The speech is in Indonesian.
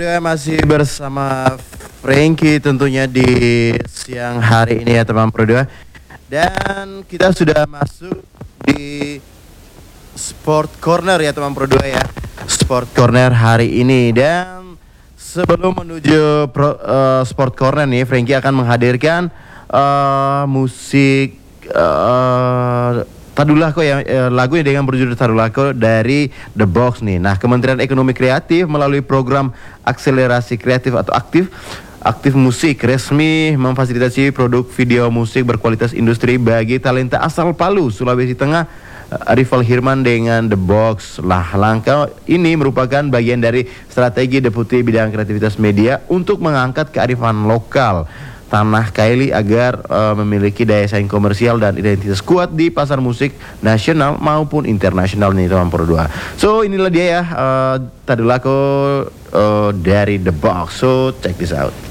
Ya, masih bersama Frankie tentunya di siang hari ini ya teman Pro 2. Dan kita sudah masuk di Sport Corner ya teman Pro 2 ya. Sport Corner hari ini, dan sebelum menuju Sport Corner nih, Frankie akan menghadirkan musik Tadulako ya, lagu yang dengan berjudul Tadulako dari The Box nih. Nah, Kementerian Ekonomi Kreatif melalui program akselerasi kreatif atau aktif musik resmi memfasilitasi produk video musik berkualitas industri bagi talenta asal Palu, Sulawesi Tengah, Rival Hirman dengan The Box. Lah, langkah ini merupakan bagian dari strategi Deputi Bidang Kreativitas Media untuk mengangkat kearifan lokal tanah Kaili agar memiliki daya saing komersial dan identitas kuat di pasar musik nasional maupun internasional nih teman Pro 2. So inilah dia ya, Tadulako dari The Box. So check this out.